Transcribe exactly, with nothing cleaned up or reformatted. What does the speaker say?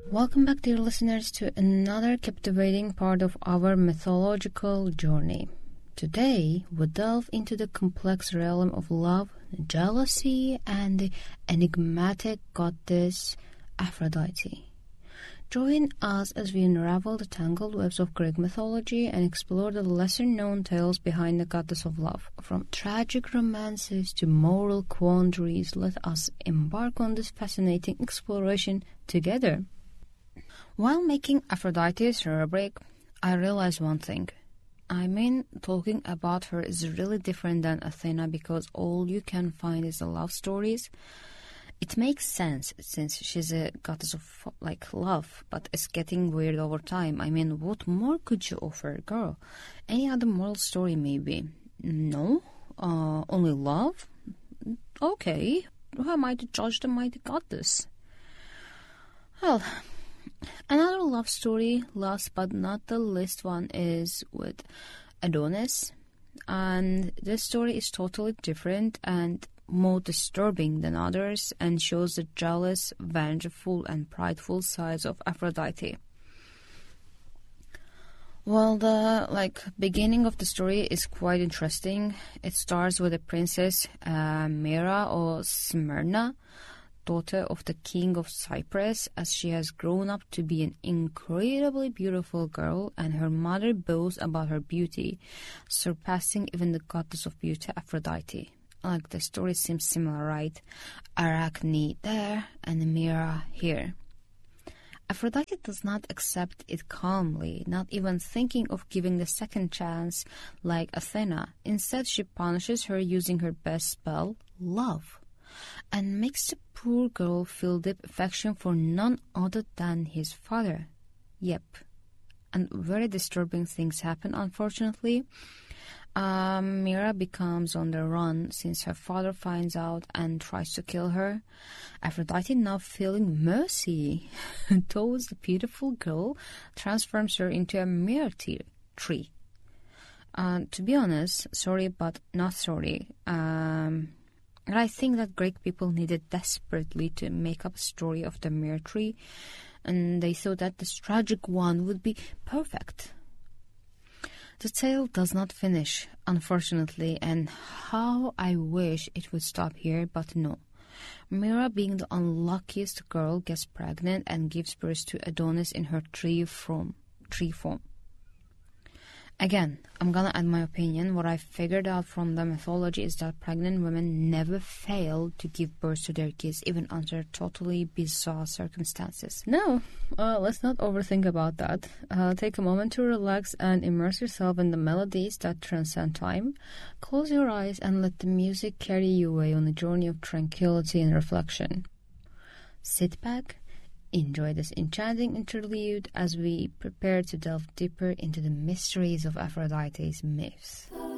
Welcome back, dear listeners, to another captivating part of our mythological journey. Today, we delve into the complex realm of love, jealousy, and the enigmatic goddess Aphrodite. Join us as we unravel the tangled webs of Greek mythology and explore the lesser-known tales behind the goddess of love. From tragic romances to moral quandaries, let us embark on this fascinating exploration together. While making Aphrodite's rubric, I realized one thing. I mean, talking about her is really different than Athena because all you can find is the love stories. It makes sense since she's a goddess of like love, but it's getting weird over time. I mean, what more could you offer, girl? Any other moral story maybe? No? Uh, only love? Okay. Who am I to judge the mighty goddess? Well, another love story, last but not the least one, is with Adonis. And this story is totally different and more disturbing than others and shows the jealous, vengeful, and prideful sides of Aphrodite. Well, the like beginning of the story is quite interesting. It starts with the princess uh, Mira or Smyrna, daughter of the king of Cyprus, as she has grown up to be an incredibly beautiful girl, and her mother boasts about her beauty, surpassing even the goddess of beauty, Aphrodite. Like, the story seems similar, right? Arachne there and Mira here. Aphrodite does not accept it calmly, not even thinking of giving the second chance like Athena. Instead, she punishes her using her best spell, love, and makes the poor girl feel deep affection for none other than his father. Yep. And very disturbing things happen, unfortunately. Um, Mira becomes on the run since her father finds out and tries to kill her. Aphrodite, now feeling mercy towards the beautiful girl, transforms her into a myrrh tree. Uh, to be honest, sorry but not sorry. Um, I think that Greek people needed desperately to make up a story of the myrrh tree, and they thought that this tragic one would be perfect. The tale does not finish, unfortunately, and how I wish it would stop here, but no. Mira, being the unluckiest girl, gets pregnant and gives birth to Adonis in her tree form. Tree form. Again, I'm gonna add my opinion. What I figured out from the mythology is that pregnant women never fail to give birth to their kids, even under totally bizarre circumstances. No, uh, let's not overthink about that. Uh, take a moment to relax and immerse yourself in the melodies that transcend time. Close your eyes and let the music carry you away on a journey of tranquility and reflection. Sit back. Enjoy this enchanting interlude as we prepare to delve deeper into the mysteries of Aphrodite's myths.